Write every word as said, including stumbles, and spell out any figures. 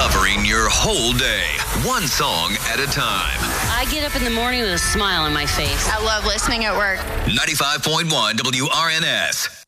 Covering your whole day, one song at a time. I get up in the morning with a smile on my face. I love listening at work. ninety-five point one W R N S.